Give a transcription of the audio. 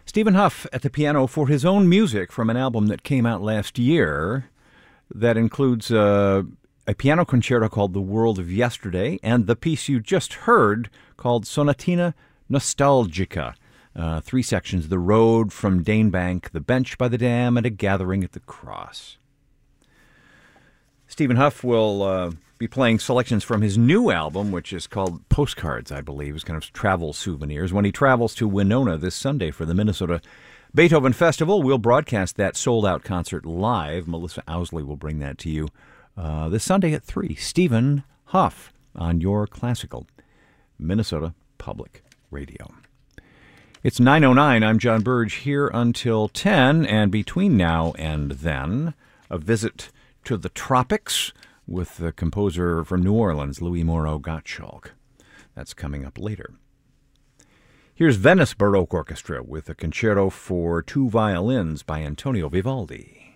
Stephen Huff at the piano for his own music from an album that came out last year that includes a piano concerto called The World of Yesterday and the piece you just heard called Sonatina Nostalgica. 3 sections: The Road from Danebank, The Bench by the Dam, and A Gathering at the Cross. Stephen Huff will be playing selections from his new album, which is called Postcards, I believe. It's kind of travel souvenirs. When he travels to Winona this Sunday for the Minnesota Beethoven Festival, we'll broadcast that sold-out concert live. Melissa Owsley will bring that to you this Sunday at 3. Stephen Huff on your classical Minnesota Public Radio. It's 9:09. I'm John Burge here until 10, and between now and then, a visit to the tropics with the composer from New Orleans, Louis Moreau Gottschalk. That's coming up later. Here's Venice Baroque Orchestra with a concerto for 2 violins by Antonio Vivaldi.